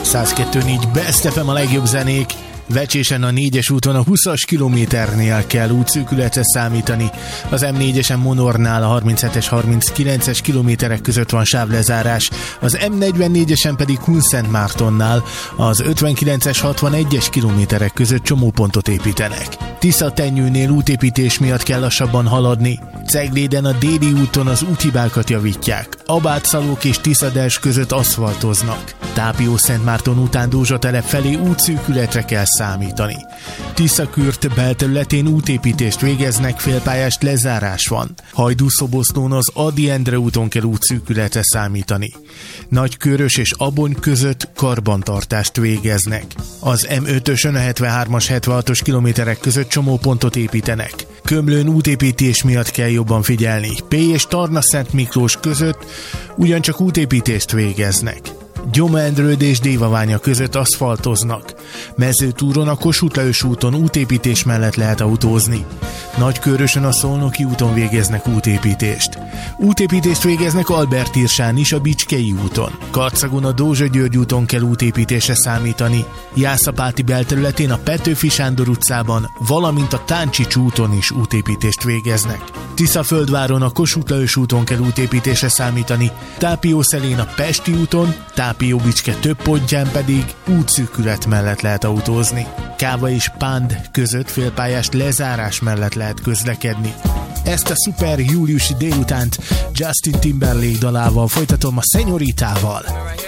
102.4 Best FM a legjobb zenék. Vecsésen a 4-es úton a 20-as kilométernél kell útszűkületre számítani. Az M4-esen Monornál a 37-es, 39-es kilométerek között van sávlezárás. Az M44-esen pedig Kunszentmártonnál az 59-es, 61-es kilométerek között csomópontot építenek. Tiszatenyőnél útépítés miatt kell lassabban haladni. Cegléden a déli úton az úthibákat javítják. Abátszalók és Tiszadels között aszfaltoznak. Tápió-Szentmárton után Dózsatelep felé útszűkületre kell számítani. Tiszakürt belterületén útépítést végeznek, félpályás lezárás van. Hajdúszoboszlón az Ady Endre úton kell útszűkületre számítani. Nagykörös és Abony között karbantartást végeznek. Az M5-ösön a 73-as, 76-os kilométerek között csomópontot építenek. Kömlőn útépítés miatt kell jobban figyelni. Pély és Tarna-Szent Miklós között ugyancsak útépítést végeznek. Gyoma-Endrőd és Dévaványa között aszfaltoznak. Mezőtúron a Kossuth-Lajos úton útépítés mellett lehet autózni. Nagykörösön a Szolnoki úton végeznek útépítést. Útépítést végeznek Albert-Irsán is a Bicskei úton. Karcagon a Dózsa-György úton kell útépítésre számítani. Jászapáti belterületén a Petőfi Sándor utcában, valamint a Táncsics úton is útépítést végeznek. Tiszaföldváron a Kossuth-Lajos úton kell útépítésre számítani. Tápiószelén a Pesti úton, Tápió-Bicske több pontján pedig útszűkület mellett lehet autózni. Káva és Pánd között félpályás lezárás mellett lehet közlekedni. Ezt a szuper júliusi délutánt Justin Timberlake dalával folytatom, a Szenyoritával.